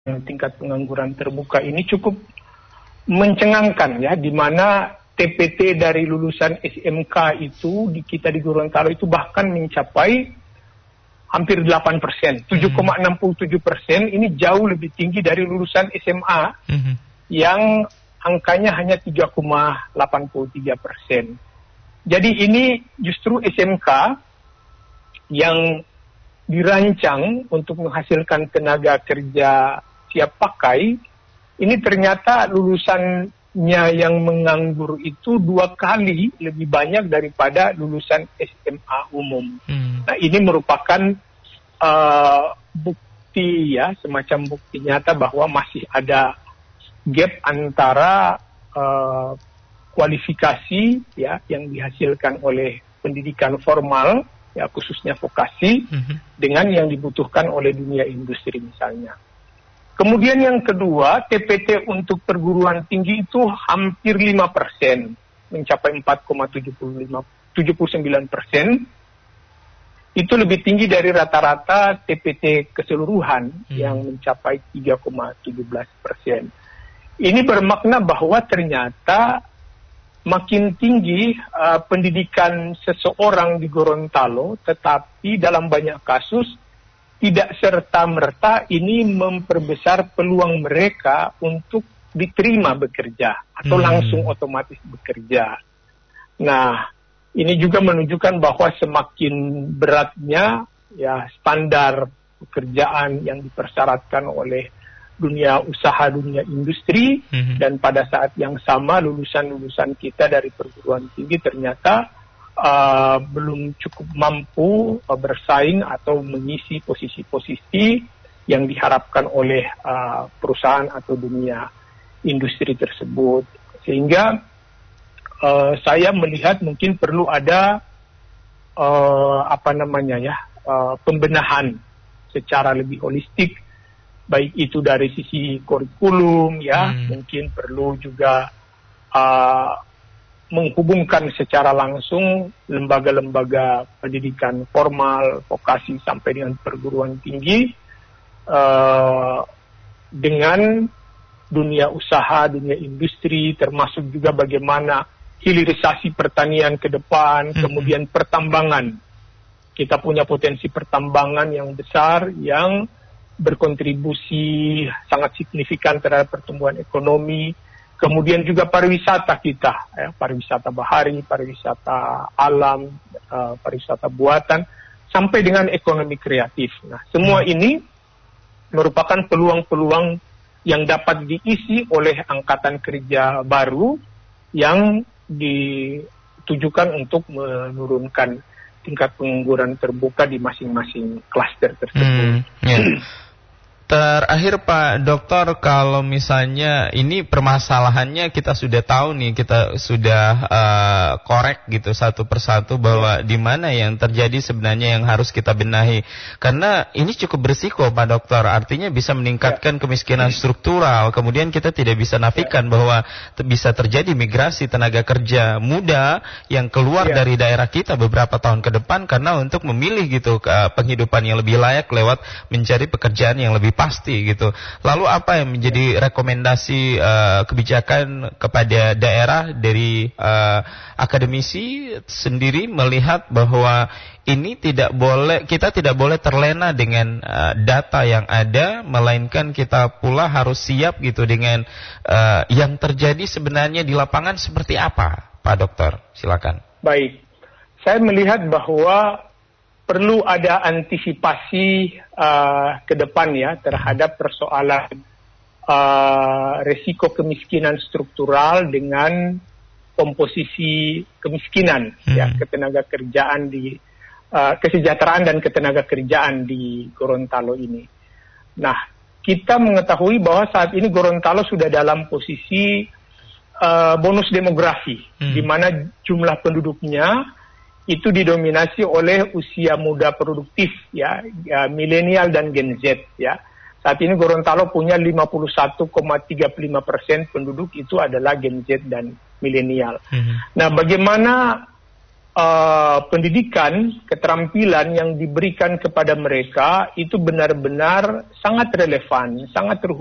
tingkat pengangguran terbuka ini cukup mencengangkan ya, di mana TPT dari lulusan SMK itu kita di Gorontalo itu bahkan mencapai hampir 8%, 7,67%. Ini jauh lebih tinggi dari lulusan SMA yang angkanya hanya 3,83%. Jadi ini justru SMK yang dirancang untuk menghasilkan tenaga kerja siap pakai, ini ternyata lulusannya yang menganggur itu 2 kali lebih banyak daripada lulusan SMA umum. Nah, ini merupakan bukti ya, semacam bukti nyata bahwa masih ada gap antara kualifikasi ya yang dihasilkan oleh pendidikan formal ya, khususnya vokasi, dengan yang dibutuhkan oleh dunia industri misalnya. Kemudian yang kedua, TPT untuk perguruan tinggi itu hampir 5%, mencapai 4,79%. Itu lebih tinggi dari rata-rata TPT keseluruhan yang mencapai 3,17%. Ini bermakna bahwa ternyata makin tinggi pendidikan seseorang di Gorontalo, tetapi dalam banyak kasus tidak serta-merta ini memperbesar peluang mereka untuk diterima bekerja atau langsung otomatis bekerja. Nah, ini juga menunjukkan bahwa semakin beratnya ya standar pekerjaan yang dipersyaratkan oleh dunia usaha, dunia industri, dan pada saat yang sama lulusan-lulusan kita dari perguruan tinggi ternyata belum cukup mampu bersaing atau mengisi posisi-posisi yang diharapkan oleh perusahaan atau dunia industri tersebut. Sehingga saya melihat mungkin perlu ada pembenahan secara lebih holistik, baik itu dari sisi kurikulum ya, mungkin perlu juga menghubungkan secara langsung lembaga-lembaga pendidikan formal, vokasi sampai dengan perguruan tinggi dengan dunia usaha, dunia industri, termasuk juga bagaimana hilirisasi pertanian ke depan, kemudian pertambangan. Kita punya potensi pertambangan yang besar yang berkontribusi sangat signifikan terhadap pertumbuhan ekonomi. Kemudian juga pariwisata kita, ya, pariwisata bahari, pariwisata alam, pariwisata buatan, sampai dengan ekonomi kreatif. Nah, semua ini merupakan peluang-peluang yang dapat diisi oleh angkatan kerja baru yang ditujukan untuk menurunkan tingkat pengangguran terbuka di masing-masing klaster tersebut. Terakhir Pak Dokter, kalau misalnya ini permasalahannya kita sudah tahu nih, kita sudah korek gitu satu persatu bahwa di mana yang terjadi sebenarnya yang harus kita benahi. Karena ini cukup berisiko Pak Dokter, artinya bisa meningkatkan kemiskinan struktural. Kemudian kita tidak bisa nafikan bahwa bisa terjadi migrasi tenaga kerja muda yang keluar dari daerah kita beberapa tahun ke depan karena untuk memilih gitu penghidupan yang lebih layak lewat mencari pekerjaan yang lebih pasti gitu. Lalu apa yang menjadi rekomendasi kebijakan kepada daerah dari akademisi sendiri melihat bahwa ini kita tidak boleh terlena dengan data yang ada, melainkan kita pula harus siap gitu dengan yang terjadi sebenarnya di lapangan seperti apa, Pak Dokter? Silakan. Baik, saya melihat bahwa perlu ada antisipasi ke depan ya terhadap persoalan resiko kemiskinan struktural dengan komposisi kemiskinan ya ketenaga kerjaan di kesejahteraan dan ketenaga kerjaan di Gorontalo ini. Nah, kita mengetahui bahwa saat ini Gorontalo sudah dalam posisi bonus demografi, di mana jumlah penduduknya itu didominasi oleh usia muda produktif ya milenial dan Gen Z ya. Saat ini Gorontalo punya 51,35% penduduk itu adalah Gen Z dan milenial. Nah, bagaimana pendidikan, keterampilan yang diberikan kepada mereka itu benar-benar sangat relevan, sangat terhubung